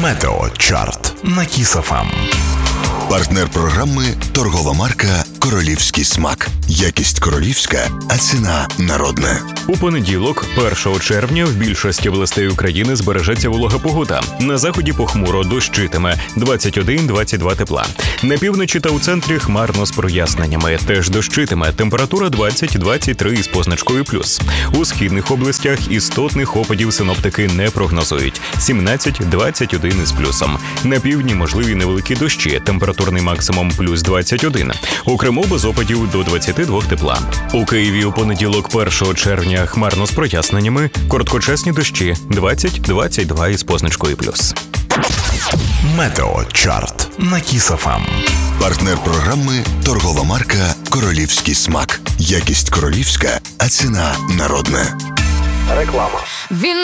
Метеочарт на Кіс ФМ. Партнер програми – торгова марка «Королівський смак». Якість королівська, а ціна народна. У понеділок, 1 червня, в більшості областей України збережеться волога погода. На заході похмуро, дощитиме, 21-22 тепла. На півночі та у центрі хмарно з проясненнями, теж дощитиме, температура 20-23 із позначкою плюс. У східних областях істотних опадів синоптики не прогнозують, 17-21 із плюсом. На півдні можливі невеликі дощі, температурний максимум плюс 21. У Криму без опадів до 22 тепла. У Києві у понеділок, 1 червня, хмарно з проясненнями, короткочасні дощі, 20-22 із позначкою плюс. Метеочарт на Кіс ФМ. Партнер програми – торгова марка «Королівський смак». Якість королівська, а ціна народна. Реклама. Він